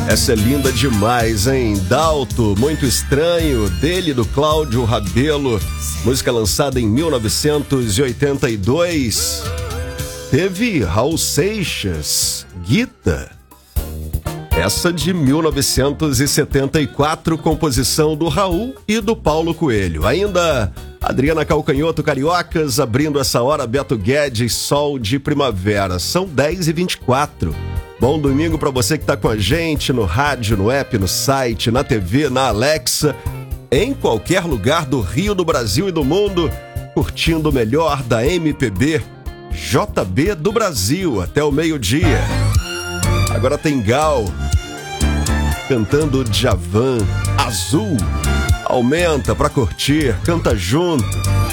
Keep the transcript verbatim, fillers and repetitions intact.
Essa é linda demais, hein? Dalto, Muito Estranho, dele, do Cláudio Rabelo, música lançada em mil novecentos e oitenta e dois. Teve Raul Seixas, Guita. Essa de mil novecentos e setenta e quatro, composição do Raul e do Paulo Coelho. Ainda Adriana Calcanhoto, Cariocas, abrindo essa hora, Beto Guedes, Sol de Primavera. São dez e vinte e quatro. Bom domingo para você que tá com a gente no rádio, no app, no site, na T V, na Alexa, em qualquer lugar do Rio, do Brasil e do mundo, curtindo o melhor da M P B, J B do Brasil, até o meio-dia. Agora tem Gal, cantando Djavan, Azul. Aumenta pra curtir, canta junto.